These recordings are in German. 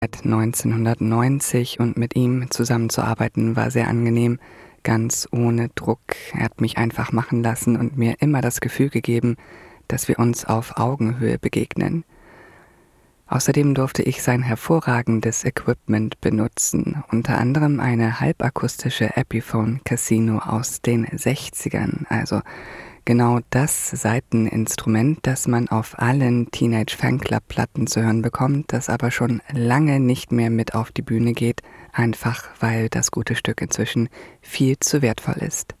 Seit 1990 und mit ihm zusammenzuarbeiten war sehr angenehm, ganz ohne Druck. Er hat mich einfach machen lassen und mir immer das Gefühl gegeben, dass wir uns auf Augenhöhe begegnen. Außerdem durfte ich sein hervorragendes Equipment benutzen, unter anderem eine halbakustische Epiphone Casino aus den 60ern, also genau das Saiteninstrument, das man auf allen Teenage Fanclub Platten zu hören bekommt, das aber schon lange nicht mehr mit auf die Bühne geht, einfach weil das gute Stück inzwischen viel zu wertvoll ist.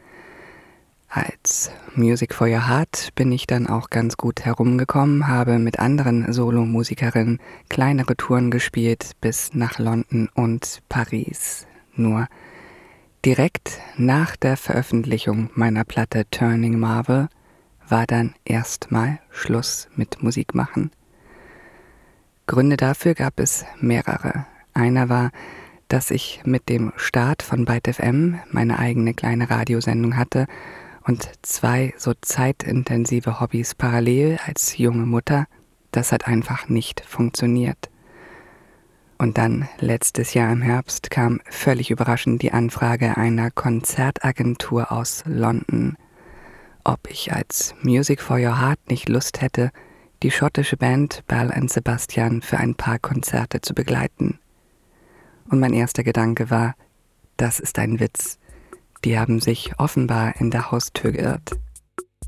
Als Music for Your Heart bin ich dann auch ganz gut herumgekommen, habe mit anderen Solomusikerinnen kleinere Touren gespielt bis nach London und Paris. Nur direkt nach der Veröffentlichung meiner Platte Turning Marvel war dann erstmal Schluss mit Musik machen. Gründe dafür gab es mehrere. Einer war, dass ich mit dem Start von Byte FM meine eigene kleine Radiosendung hatte und 2 so zeitintensive Hobbys parallel als junge Mutter, das hat einfach nicht funktioniert. Und dann letztes Jahr im Herbst kam völlig überraschend die Anfrage einer Konzertagentur aus London, ob ich als Music for Your Heart nicht Lust hätte, die schottische Band Belle and Sebastian für ein paar Konzerte zu begleiten. Und mein erster Gedanke war, das ist ein Witz. Die haben sich offenbar in der Haustür geirrt.